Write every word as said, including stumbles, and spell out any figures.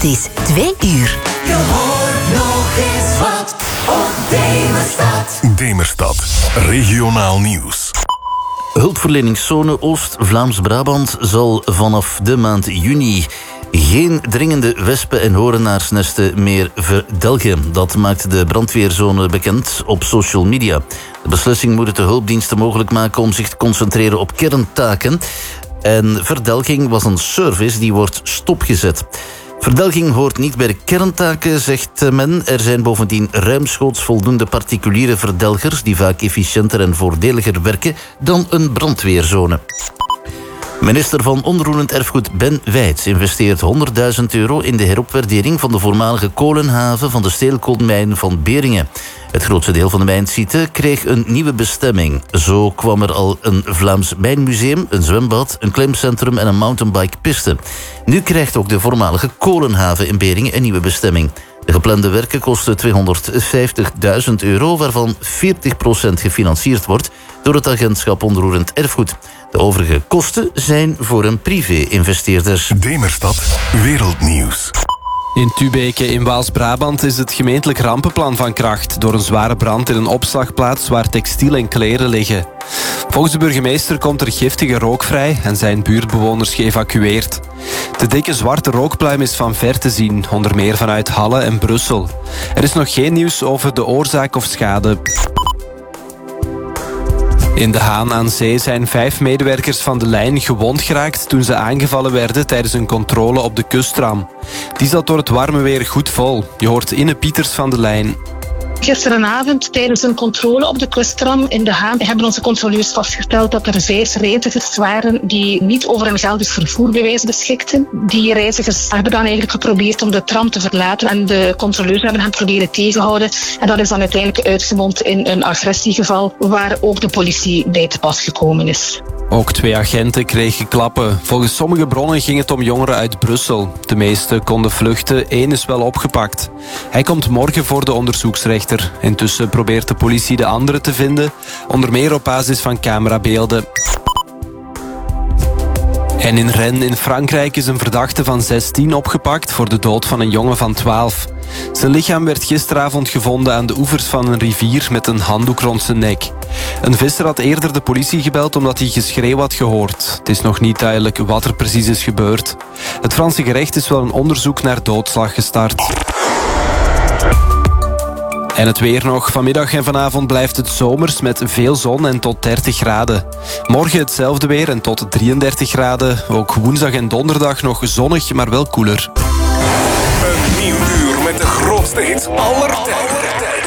Het is twee uur. Je hoort nog eens wat op Demerstad. Demerstad, regionaal nieuws. Hulpverleningszone Oost-Vlaams-Brabant zal vanaf de maand juni geen dringende wespen- en horenaarsnesten meer verdelgen. Dat maakt de brandweerzone bekend op social media. De beslissing moet het de hulpdiensten mogelijk maken om zich te concentreren op kerntaken. En verdelging was een service die wordt stopgezet. Verdelging hoort niet bij de kerntaken, zegt men. Er zijn bovendien ruimschoots voldoende particuliere verdelgers die vaak efficiënter en voordeliger werken dan een brandweerzone. Minister van Onroerend Erfgoed Ben Wijts investeert honderdduizend euro in de heropwaardering van de voormalige kolenhaven van de steenkoolmijn van Beringen. Het grootste deel van de mijnsite kreeg een nieuwe bestemming. Zo kwam er al een Vlaams mijnmuseum, een zwembad, een klimcentrum en een mountainbikepiste. Nu krijgt ook de voormalige kolenhaven in Beringen een nieuwe bestemming. De geplande werken kosten tweehonderdvijftigduizend euro, waarvan veertig procent gefinancierd wordt door het agentschap Onroerend Erfgoed. De overige kosten zijn voor een privé-investeerder. Demerstad, wereldnieuws. In Tubeke in Waals-Brabant is het gemeentelijk rampenplan van kracht door een zware brand in een opslagplaats waar textiel en kleren liggen. Volgens de burgemeester komt er giftige rook vrij en zijn buurtbewoners geëvacueerd. De dikke zwarte rookpluim is van ver te zien, onder meer vanuit Halle en Brussel. Er is nog geen nieuws over de oorzaak of schade. In De Haan aan Zee zijn vijf medewerkers van de lijn gewond geraakt toen ze aangevallen werden tijdens een controle op de kusttram. Die zat door het warme weer goed vol. Je hoort Inne Pieters van de lijn. Gisterenavond tijdens een controle op de kusttram in De Haan hebben onze controleurs vastgesteld dat er vijf reizigers waren die niet over een geldig vervoerbewijs beschikten. Die reizigers hebben dan eigenlijk geprobeerd om de tram te verlaten en de controleurs hebben hen proberen tegenhouden. En dat is dan uiteindelijk uitgemond in een agressiegeval waar ook de politie bij te pas gekomen is. Ook twee agenten kregen klappen. Volgens sommige bronnen ging het om jongeren uit Brussel. De meeste konden vluchten, één is wel opgepakt. Hij komt morgen voor de onderzoeksrechter. Intussen probeert de politie de anderen te vinden, onder meer op basis van camerabeelden. En in Rennes in Frankrijk is een verdachte van zestien opgepakt voor de dood van een jongen van twaalf. Zijn lichaam werd gisteravond gevonden aan de oevers van een rivier met een handdoek rond zijn nek. Een visser had eerder de politie gebeld omdat hij geschreeuw had gehoord. Het is nog niet duidelijk wat er precies is gebeurd. Het Franse gerecht is wel een onderzoek naar doodslag gestart. En het weer nog. Vanmiddag en vanavond blijft het zomers met veel zon en tot dertig graden. Morgen hetzelfde weer en tot drieëndertig graden. Ook woensdag en donderdag nog zonnig, maar wel koeler. Een nieuw uur met de grootste hits aller tijden.